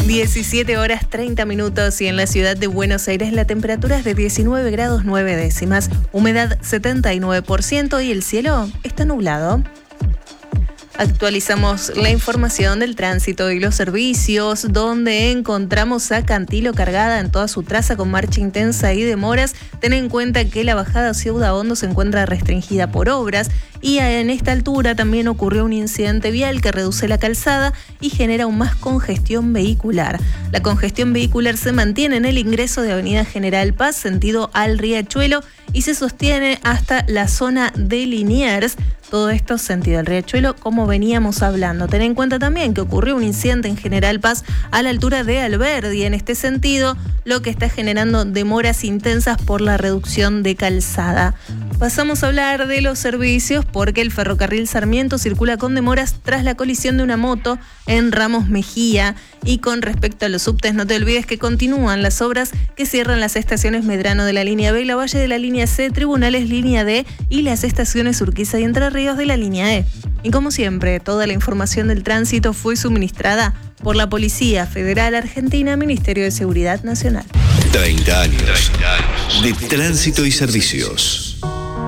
17 horas 30 minutos y en la ciudad de Buenos Aires la temperatura es de 19 grados 9 décimas, humedad 79% y el cielo está nublado. Actualizamos la información del tránsito y los servicios, donde encontramos a Cantilo cargada en toda su traza con marcha intensa y demoras. Ten en cuenta que la bajada hacia Udaondo se encuentra restringida por obras y en esta altura también ocurrió un incidente vial que reduce la calzada y genera aún más congestión vehicular. La congestión vehicular se mantiene en el ingreso de Avenida General Paz, sentido al Riachuelo, y se sostiene hasta la zona de Liniers. Todo esto sentido al Riachuelo, como veníamos hablando. Ten en cuenta también que ocurrió un incidente en General Paz a la altura de Alberdi. En este sentido, lo que está generando demoras intensas por la reducción de calzada. Pasamos a hablar de los servicios porque el ferrocarril Sarmiento circula con demoras tras la colisión de una moto en Ramos Mejía. Y con respecto a los subtes, no te olvides que continúan las obras que cierran las estaciones Medrano de la línea B y Lavalle de la línea C, Tribunales línea D y las estaciones Urquiza y Entre Ríos de la línea E. Y como siempre, toda la información del tránsito fue suministrada por la Policía Federal Argentina, Ministerio de Seguridad Nacional. 30 años de tránsito y servicios.